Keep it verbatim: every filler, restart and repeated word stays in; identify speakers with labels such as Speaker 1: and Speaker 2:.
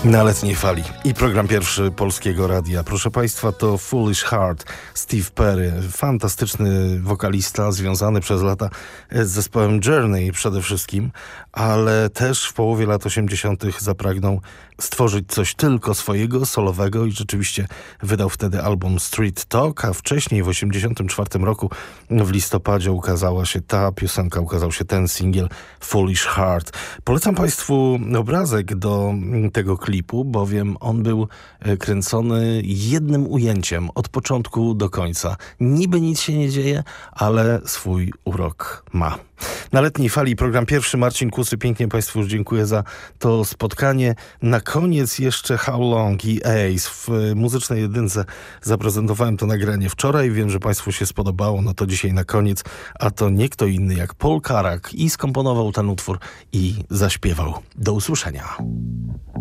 Speaker 1: Na letniej fali i program pierwszy Polskiego Radia. Proszę Państwa, to Foolish Heart, Steve Perry, fantastyczny wokalista związany przez lata z zespołem Journey przede wszystkim, ale też w połowie lat osiemdziesiątych zapragnął stworzyć coś tylko swojego, solowego i rzeczywiście wydał wtedy album Street Talk, a wcześniej w osiemdziesiątym czwartym roku w listopadzie ukazała się ta piosenka, ukazał się ten singiel Foolish Heart. Polecam Państwu obrazek do tego klipu, bowiem on był kręcony jednym ujęciem od początku do końca. Niby nic się nie dzieje, ale swój urok ma. Na letniej fali program pierwszy, Marcin Kusy. Pięknie Państwu już dziękuję za to spotkanie. Na koniec jeszcze How Long i Ace. W muzycznej jedynce zaprezentowałem to nagranie wczoraj. Wiem, że Państwu się spodobało. No to dzisiaj na koniec. A to nie kto inny jak Paul Carrack i skomponował ten utwór i zaśpiewał. Do usłyszenia.